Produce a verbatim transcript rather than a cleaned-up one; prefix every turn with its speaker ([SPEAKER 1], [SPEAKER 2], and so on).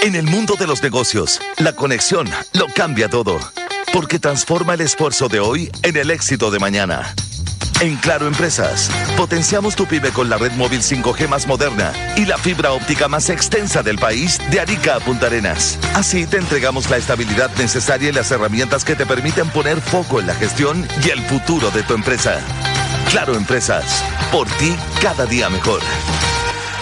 [SPEAKER 1] En el mundo de los negocios, la conexión lo cambia todo, porque transforma el esfuerzo de hoy en el éxito de mañana. En Claro Empresas, potenciamos tu pyme con la red móvil cinco G más moderna y la fibra óptica más extensa del país, de Arica a Punta Arenas. Así te entregamos la estabilidad necesaria y las herramientas que te permiten poner foco en la gestión y el futuro de tu empresa. Claro Empresas, por ti cada día mejor.